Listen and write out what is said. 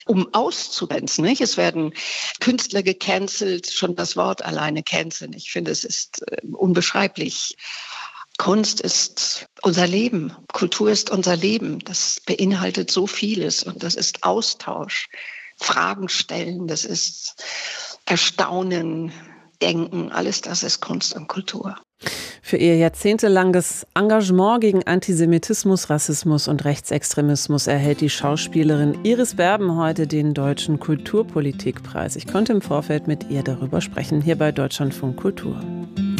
um auszugrenzen. Nicht? Es werden Künstler gecancelt, schon das Wort alleine canceln. Ich finde, es ist unbeschreiblich. Kunst ist unser Leben, Kultur ist unser Leben. Das beinhaltet so vieles und das ist Austausch, Fragen stellen, das ist Erstaunen, Denken, alles das ist Kunst und Kultur. Für ihr jahrzehntelanges Engagement gegen Antisemitismus, Rassismus und Rechtsextremismus erhält die Schauspielerin Iris Berben heute den Deutschen Kulturpolitikpreis. Ich konnte im Vorfeld mit ihr darüber sprechen, hier bei Deutschlandfunk Kultur.